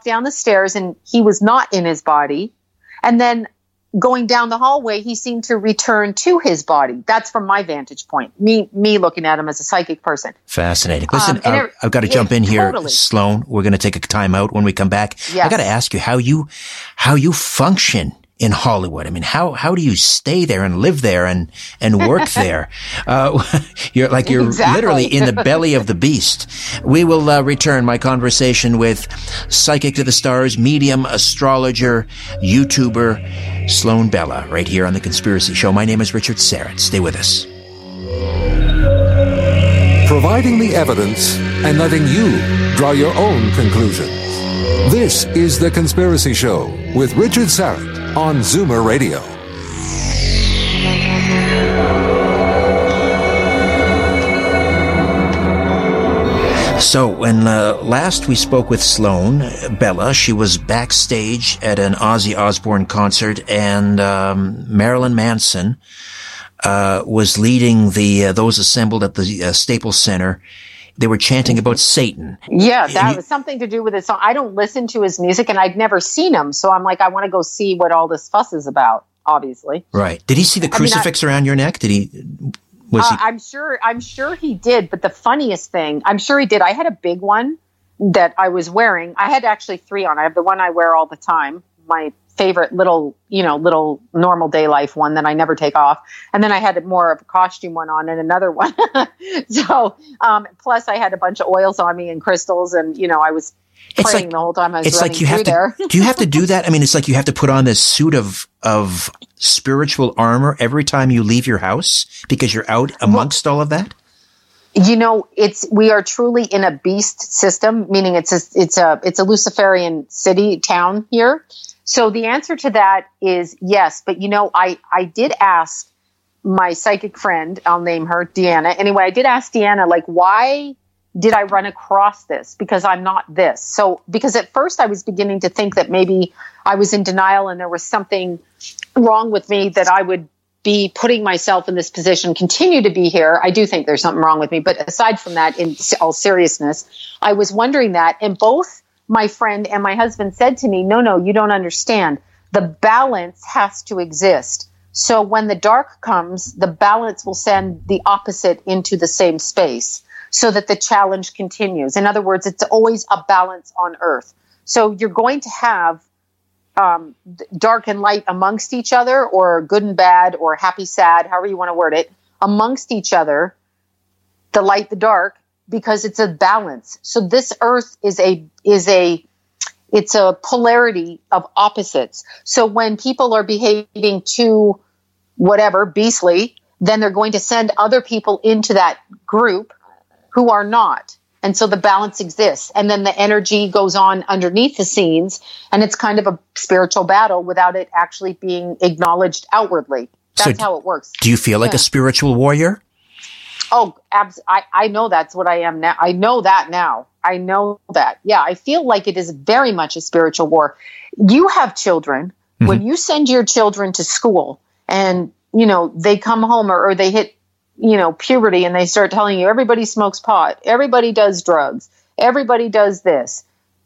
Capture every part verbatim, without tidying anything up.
walked down the stairs and he was not in his body. And then going down the hallway, he seemed to return to his body. That's from my vantage point, me me looking at him as a psychic person. Fascinating. Listen, um, uh, it, I've got to it, jump in here, totally. Sloan. We're going to take a time out when we come back. Yes. I got to ask you how you how you function in Hollywood. I mean, how how do you stay there and live there and and work there? Uh, you're like you're exactly. literally in the belly of the beast. We will uh, return my conversation with psychic to the stars, medium, astrologer, YouTuber Sloan Bella, right here on The Conspiracy Show. My name is Richard Syrett. Stay with us. Providing the evidence and letting you draw your own conclusions. This is The Conspiracy Show with Richard Syrett on Zoomer Radio. So when uh, last we spoke with Sloan Bella, she was backstage at an Ozzy Osbourne concert, and um, Marilyn Manson uh, was leading the uh, those assembled at the uh, Staples Center. They were chanting about Satan. Yeah, that you, was something to do with his song. I don't listen to his music, and I'd never seen him, so I'm like, I want to go see what all this fuss is about. Obviously, right? Did he see the crucifix I mean, I, around your neck? Did he? Was uh, he? I'm sure. I'm sure he did. But the funniest thing, I'm sure he did. I had a big one that I was wearing. I had actually three on. I have the one I wear all the time. My favorite little, you know, little normal day life one that I never take off. And then I had more of a costume one on and another one. so, um, plus I had a bunch of oils on me and crystals, and, you know, I was it's praying like, the whole time I was it's running like you through have to, there. Do you have to do that? I mean, it's like you have to put on this suit of, of spiritual armor every time you leave your house because you're out amongst well, all of that? You know, it's, we are truly in a beast system, meaning it's a, it's a, it's a Luciferian city, town here. So the answer to that is yes. But, you know, I, I did ask my psychic friend, I'll name her Deanna. Anyway, I did ask Deanna, like, why did I run across this? Because I'm not this. So, because at first I was beginning to think that maybe I was in denial and there was something wrong with me, that I would be putting myself in this position, continue to be here. I do think there's something wrong with me. But aside from that, in all seriousness, I was wondering that. And both my friend and my husband said to me, no, no, you don't understand. The balance has to exist. So when the dark comes, the balance will send the opposite into the same space so that the challenge continues. In other words, it's always a balance on Earth. So you're going to have um, dark and light amongst each other, or good and bad, or happy, sad, however you want to word it, amongst each other, the light, the dark, because it's a balance. So this Earth is a, is a, it's a polarity of opposites. So when people are behaving too, whatever, beastly, then they're going to send other people into that group who are not. And so the balance exists. And then the energy goes on underneath the scenes, and it's kind of a spiritual battle without it actually being acknowledged outwardly. That's so how it works. Do you feel like yeah. a spiritual warrior? Oh, abs- I, I know that's what I am now. I know that now. I know that. Yeah, I feel like it is very much a spiritual war. You have children. Mm-hmm. When you send your children to school and, you know, they come home or, or they hit, you know, puberty, and they start telling you everybody smokes pot, everybody does drugs, everybody does this.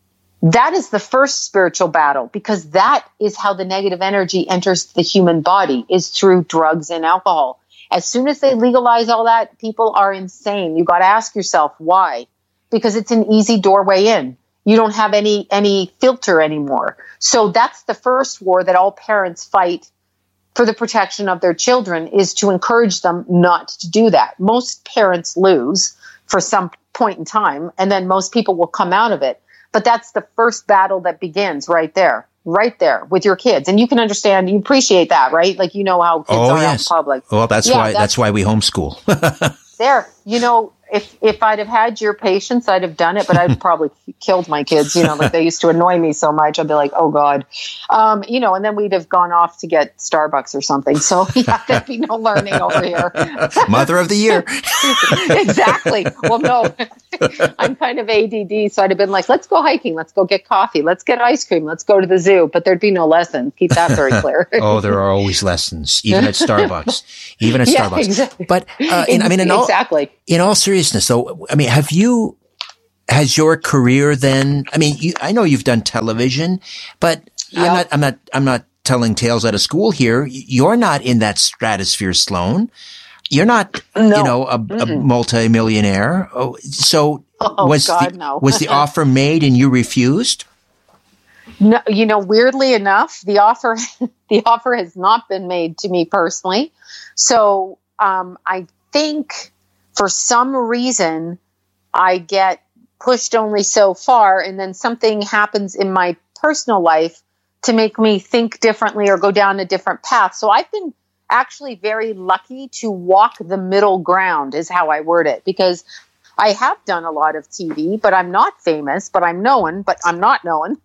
That is the first spiritual battle, because that is how the negative energy enters the human body, is through drugs and alcohol. As soon as they legalize all that, people are insane. You got to ask yourself why, because it's an easy doorway in. You don't have any, any filter anymore. So that's the first war that all parents fight for the protection of their children, is to encourage them not to do that. Most parents lose for some point in time, and then most people will come out of it. But that's the first battle that begins right there, right there with your kids. And you can understand, you appreciate that, right? Like, you know how kids oh, are yes. out in public. Well, that's yeah, why, that's, that's why we homeschool. There, you know, if, if I'd have had your patience, I'd have done it, but I'd probably killed my kids. You know, like, they used to annoy me so much. I'd be like, oh God, um, you know, and then we'd have gone off to get Starbucks or something. So yeah, there'd be no learning over here. Mother of the year. Exactly. Well, no, I'm kind of A D D. So I'd have been like, let's go hiking. Let's go get coffee. Let's get ice cream. Let's go to the zoo. But there'd be no lessons. Keep that very clear. Oh, there are always lessons, even at Starbucks, even at yeah, Starbucks. Exactly. But, uh, in, I mean, in all, exactly. in all seriousness, though, I mean, have you, has your career then, I mean, you, I know you've done television, but yep. I'm not, I'm not, I'm not telling tales out of school here. You're not in that stratosphere, Sloan. You're not, no. you know, a, a multi-millionaire. Oh, so oh, was, God, the, no. was the offer made and you refused? No, you know, weirdly enough, the offer, the offer has not been made to me personally. So, um, I think for some reason I get pushed only so far, and then something happens in my personal life to make me think differently or go down a different path. So I've been actually very lucky to walk the middle ground, is how I word it, because I have done a lot of T V, but I'm not famous, but I'm known, but I'm not known.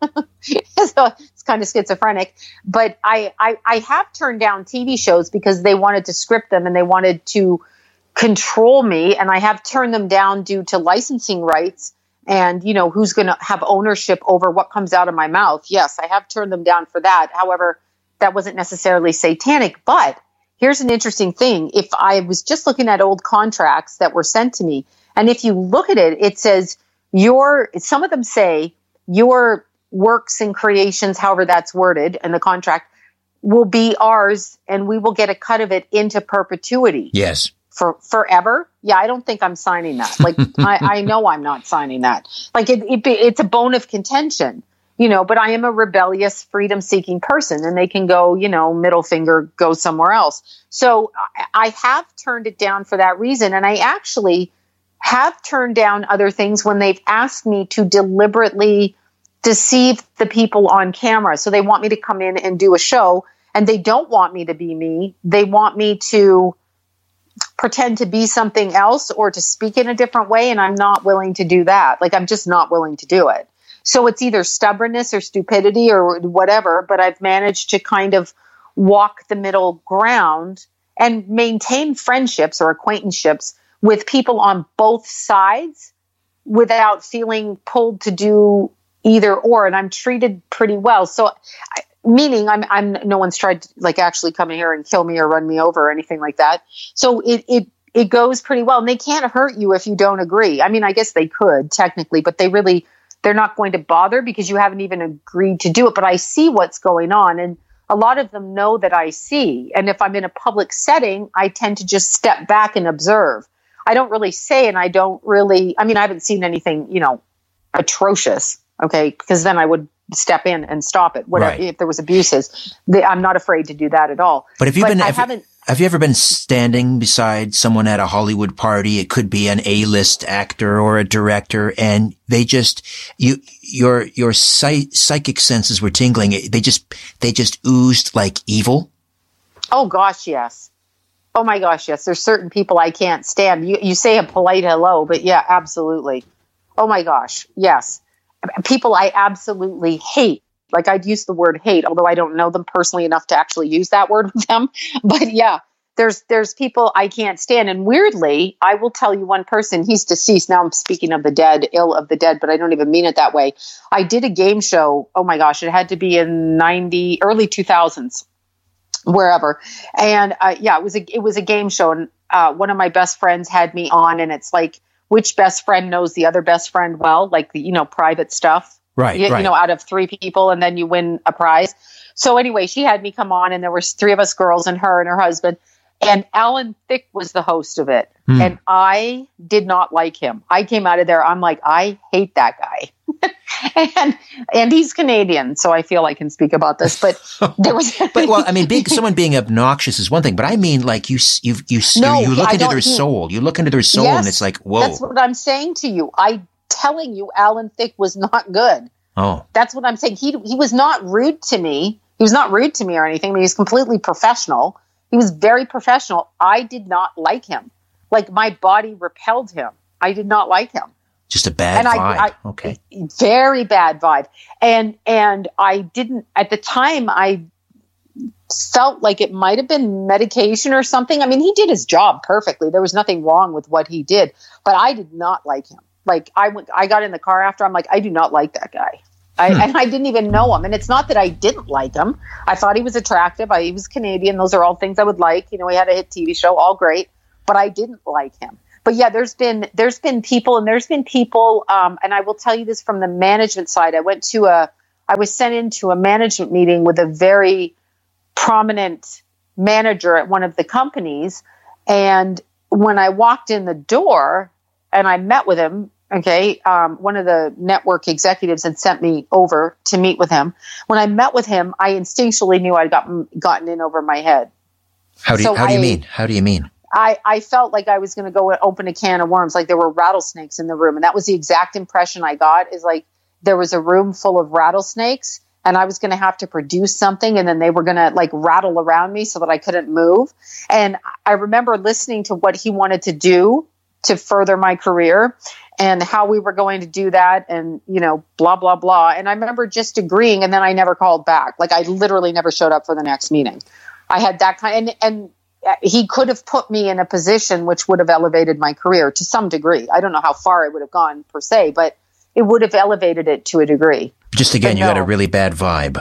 So it's kind of schizophrenic. But I, I, I have turned down T V shows because they wanted to script them and they wanted to control me. And I have turned them down due to licensing rights and, you know, who's going to have ownership over what comes out of my mouth. Yes, I have turned them down for that. However, that wasn't necessarily satanic. But here's an interesting thing. If I was just looking at old contracts that were sent to me, and if you look at it, it says your, some of them say your works and creations, however that's worded in the contract, will be ours and we will get a cut of it into perpetuity. Yes. For forever? Yeah, I don't think I'm signing that. Like, I, I know I'm not signing that. Like, it, it, it's a bone of contention, you know, but I am a rebellious, freedom-seeking person, and they can go, you know, middle finger, go somewhere else. So I, I have turned it down for that reason, and I actually have turned down other things when they've asked me to deliberately deceive the people on camera. So they want me to come in and do a show, and they don't want me to be me. They want me to pretend to be something else or to speak in a different way. And I'm not willing to do that. Like, I'm just not willing to do it. So it's either stubbornness or stupidity or whatever, but I've managed to kind of walk the middle ground and maintain friendships or acquaintanceships with people on both sides without feeling pulled to do either or. And I'm treated pretty well. So I, Meaning I'm, I'm, no one's tried to like actually come in here and kill me or run me over or anything like that. So it, it, it goes pretty well, and they can't hurt you if you don't agree. I mean, I guess they could technically, but they really, they're not going to bother because you haven't even agreed to do it. But I see what's going on, and a lot of them know that I see. And if I'm in a public setting, I tend to just step back and observe. I don't really say, and I don't really, I mean, I haven't seen anything, you know, atrocious. Okay. Because then I would step in and stop it. Whatever, right. If there was abuses, they, I'm not afraid to do that at all. But have you but been? I have, haven't. Have you ever been standing beside someone at a Hollywood party? It could be an A-list actor or a director, and they just you your your psych, psychic senses were tingling. They just they just oozed like evil. Oh gosh, yes. Oh my gosh, yes. There's certain people I can't stand. You you say a polite hello, but yeah, absolutely. Oh my gosh, yes. People I absolutely hate. Like, I'd use the word hate, although I don't know them personally enough to actually use that word with them. But yeah, there's there's people I can't stand. And weirdly, I will tell you one person, he's deceased. Now I'm speaking of the dead, ill of the dead, but I don't even mean it that way. I did a game show. Oh my gosh, it had to be in ninety, early two thousands, wherever. And uh, yeah, it was a it was a game show. And uh, one of my best friends had me on, and it's like, which best friend knows the other best friend well, like the, you know, private stuff, right, you, right. you know, out of three people, and then you win a prize. So anyway, she had me come on, and there was three of us girls and her and her husband, and Alan Thicke was the host of it. Hmm. And I did not like him. I came out of there, I'm like, I hate that guy. and and he's Canadian, so I feel I can speak about this. But there was, but well, I mean, being someone being obnoxious is one thing, but I mean, like you, you, you, no, you look I into their he, soul. You look into their soul, yes, and it's like, whoa. That's what I'm saying to you. I telling you, Alan Thicke was not good. Oh, that's what I'm saying. He he was not rude to me. He was not rude to me or anything. I mean, he was completely professional. He was very professional. I did not like him. Like, my body repelled him. I did not like him. Just a bad and vibe. I, I, okay. Very bad vibe. And and I didn't, at the time, I felt like it might have been medication or something. I mean, he did his job perfectly. There was nothing wrong with what he did. But I did not like him. Like, I went, I got in the car after. I'm like, I do not like that guy. I, hmm. And I didn't even know him. And it's not that I didn't like him. I thought he was attractive. I, he was Canadian. Those are all things I would like. You know, he had a hit T V show, all great. But I didn't like him. but yeah, there's been there's been people, and there's been people, um, and I will tell you this from the management side. I went to a, I was sent into a management meeting with a very prominent manager at one of the companies, and when I walked in the door and I met with him, okay, um, one of the network executives had sent me over to meet with him. When I met with him, I instinctually knew I'd gotten gotten in over my head. How do you, so how do you I, mean? How do you mean? I, I felt like I was going to go and open a can of worms, like there were rattlesnakes in the room. And that was the exact impression I got, is like there was a room full of rattlesnakes and I was going to have to produce something, and then they were going to like rattle around me so that I couldn't move. And I remember listening to what he wanted to do to further my career and how we were going to do that, and, you know, blah, blah, blah. And I remember just agreeing, and then I never called back. Like I literally never showed up for the next meeting. I had that kind, and, and he could have put me in a position which would have elevated my career to some degree. I don't know how far it would have gone per se, but it would have elevated it to a degree. Just again, but you no, got a really bad vibe.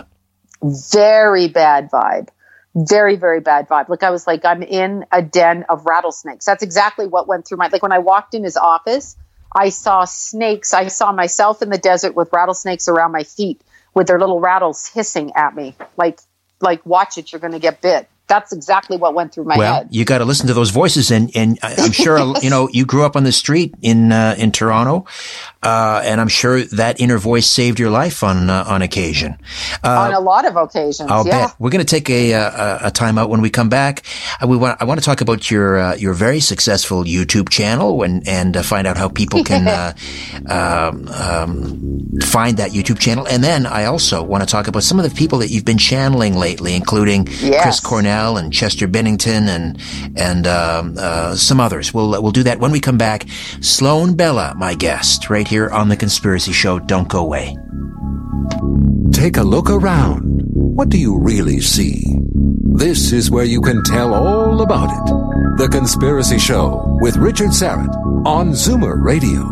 Very bad vibe. Very, very bad vibe. Like I was like, I'm in a den of rattlesnakes. That's exactly what went through my, like when I walked in his office, I saw snakes. I saw myself in the desert with rattlesnakes around my feet with their little rattles hissing at me. Like, like, watch it, you're going to get bit. That's exactly what went through my well, head. Well, you got to listen to those voices, and, and I'm sure, yes. you know, you grew up on the street in, uh, in Toronto, uh, and I'm sure that inner voice saved your life on, uh, on occasion. Uh, on a lot of occasions, I'll yeah. bet. We're going to take a, a, a time out. When we come back. Uh, we want, I want to talk about your, uh, your very successful YouTube channel, and, and uh, find out how people can, uh, um, um, find that YouTube channel. And then I also want to talk about some of the people that you've been channeling lately, including yes. Chris Cornell and Chester Bennington and and um, uh, some others. We'll we'll do that when we come back. Sloan Bella, my guest, right here on The Conspiracy Show. Don't go away. Take a look around. What do you really see? This is where you can tell all about it. The Conspiracy Show with Richard Syrett on Zoomer Radio.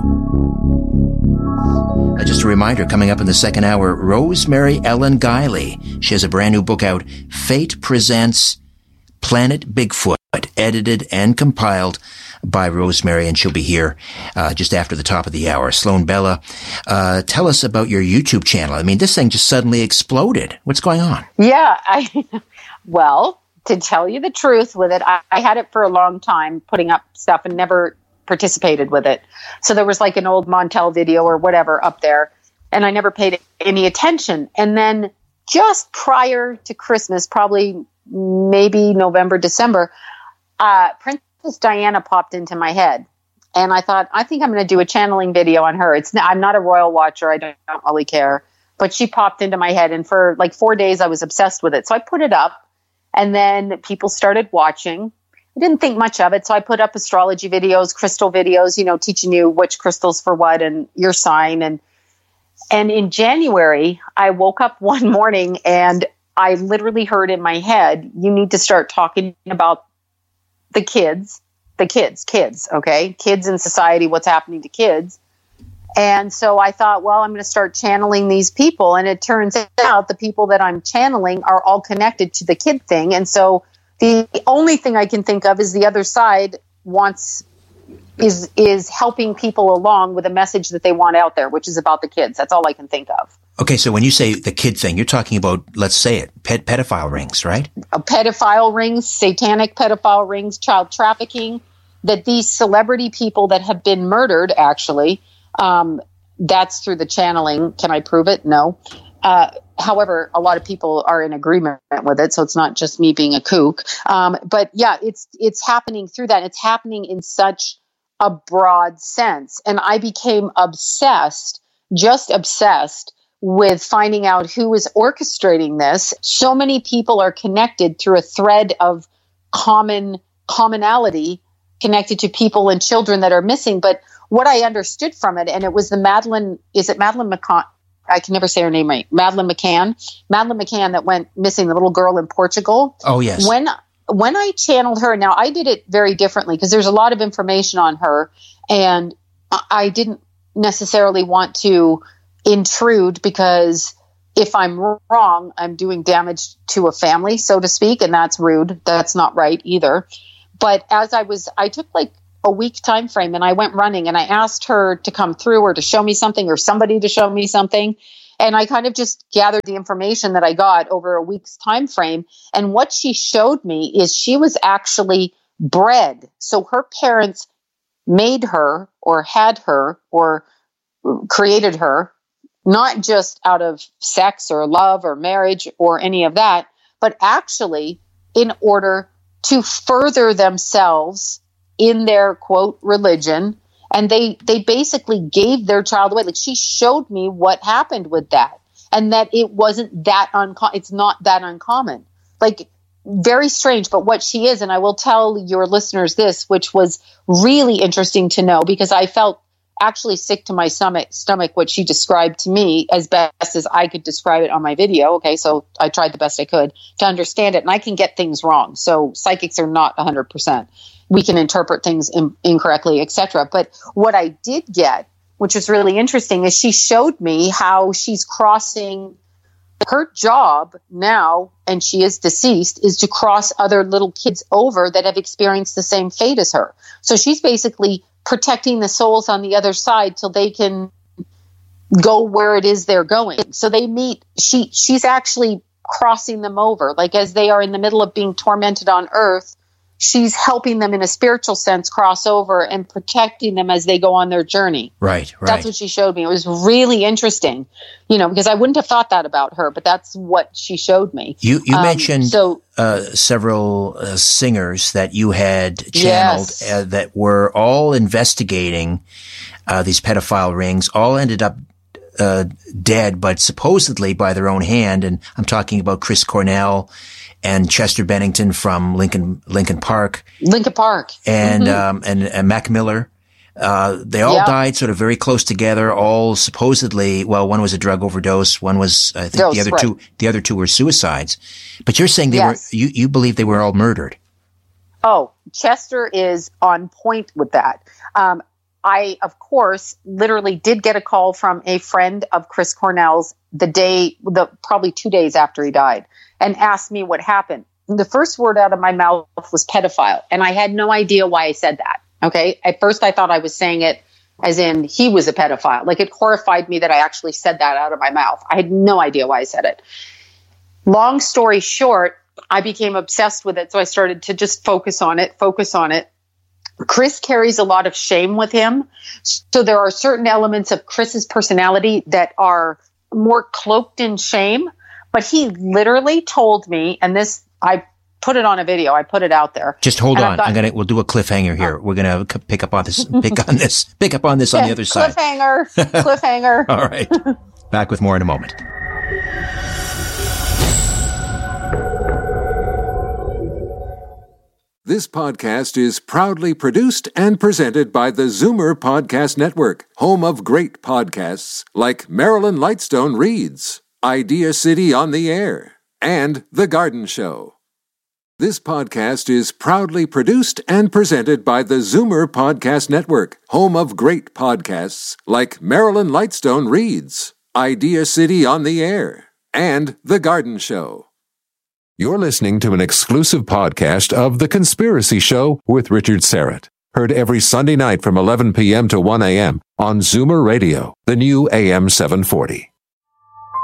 Uh, just a reminder, coming up in the second hour, Rosemary Ellen Guiley. She has a brand new book out, Fate Presents Planet Bigfoot, edited and compiled by Rosemary, and she'll be here uh, just after the top of the hour. Sloan Bella, uh, tell us about your YouTube channel. I mean, this thing just suddenly exploded. What's going on? Yeah, I, well, to tell you the truth with it, I, I had it for a long time, putting up stuff and never participated with it. So there was like an old Montel video or whatever up there, and I never paid any attention. And then just prior to Christmas, probably maybe November, December, uh, Princess Diana popped into my head. And I thought, I think I'm going to do a channeling video on her. It's I'm not a royal watcher. I don't, don't really care. But she popped into my head, and for like four days, I was obsessed with it. So I put it up, and then people started watching. I didn't think much of it. So I put up astrology videos, crystal videos, you know, teaching you which crystals for what and your sign. And, and in January, I woke up one morning and I literally heard in my head, you need to start talking about the kids, the kids, kids, okay? Kids in society, what's happening to kids. And so I thought, well, I'm going to start channeling these people. And it turns out the people that I'm channeling are all connected to the kid thing. And so the only thing I can think of is the other side wants is is helping people along with a message that they want out there, which is about the kids. That's all I can think of. Okay, so when you say the kid thing, you're talking about, let's say it, ped- pedophile rings, right? A pedophile rings, satanic pedophile rings, child trafficking, that these celebrity people that have been murdered, actually, um, that's through the channeling. Can I prove it? No. Uh, however, a lot of people are in agreement with it, so it's not just me being a kook. Um, but yeah, it's it's happening through that. It's happening in such a broad sense. And I became obsessed, just obsessed, with finding out who is orchestrating this. So many people are connected through a thread of common commonality connected to people and children that are missing. But what I understood from it, and it was the Madeleine, is it Madeleine McCann? I can never say her name right. Madeleine McCann. Madeleine McCann that went missing, the little girl in Portugal. Oh, yes. When when I channeled her, now I did it very differently because there's a lot of information on her, and I didn't necessarily want to intrude because if I'm wrong, I'm doing damage to a family, so to speak, and that's rude. That's not right either. But as I was, I took like a week time frame, and I went running, and I asked her to come through or to show me something or somebody to show me something. And I kind of just gathered the information that I got over a week's time frame. And what she showed me is she was actually bred. So her parents made her or had her or created her, not just out of sex or love or marriage or any of that, but actually in order to further themselves in their, quote, religion. And they, they basically gave their child away. Like, she showed me what happened with that, and that it wasn't that uncommon. It's not that uncommon. Like, very strange, but what she is, and I will tell your listeners this, which was really interesting to know, because I felt actually sick to my stomach, stomach, what she described to me as best as I could describe it on my video. Okay. So I tried the best I could to understand it, and I can get things wrong. So psychics are not a hundred percent. We can interpret things in, incorrectly, et cetera. But what I did get, which was really interesting, is she showed me how she's crossing her job now, and she is deceased, is to cross other little kids over that have experienced the same fate as her. So she's basically protecting the souls on the other side till they can go where it is they're going. So they meet, she she's actually crossing them over. Like, as they are in the middle of being tormented on earth, she's helping them in a spiritual sense cross over and protecting them as they go on their journey. Right, right. That's what she showed me. It was really interesting, you know, because I wouldn't have thought that about her, but that's what she showed me. You you um, mentioned so, uh, several uh, singers that you had channeled yes. uh, that were all investigating uh, these pedophile rings, all ended up uh, dead, but supposedly by their own hand. And I'm talking about Chris Cornell and Chester Bennington from Lincoln Lincoln Park, Lincoln Park, and mm-hmm. um, and, and Mac Miller. Uh, they all yep. died sort of very close together. All supposedly, well, one was a drug overdose. One was, I think, Dose, the other right. two. The other two were suicides. But you're saying they yes. were. You you believe they were all murdered? Oh, Chester is on point with that. Um, I, of course, literally did get a call from a friend of Chris Cornell's the day, the probably two days after he died, and asked me what happened. The first word out of my mouth was pedophile, and I had no idea why I said that. Okay. At first I thought I was saying it as in he was a pedophile. Like, it horrified me that I actually said that out of my mouth. I had no idea why I said it. Long story short, I became obsessed with it. So I started to just focus on it, focus on it. Chris carries a lot of shame with him. So there are certain elements of Chris's personality that are more cloaked in shame. But he literally told me, and this, I put it on a video. I put it out there. Just hold on. Got, I'm gonna. We'll do a cliffhanger here. We're gonna pick up on this. Pick on this. Pick up on this on the other side. Cliffhanger. Cliffhanger. All right. Back with more in a moment. This podcast is proudly produced and presented by the Zoomer Podcast Network, home of great podcasts like Marilyn Lightstone Reads, Idea City on the Air, and The Garden Show. This podcast is proudly produced and presented by the Zoomer Podcast Network, home of great podcasts like Marilyn Lightstone Reads, Idea City on the Air, and The Garden Show. You're listening to an exclusive podcast of The Conspiracy Show with Richard Syrett. Heard every Sunday night from eleven p.m. to one a.m. on Zoomer Radio, the new A M seven forty.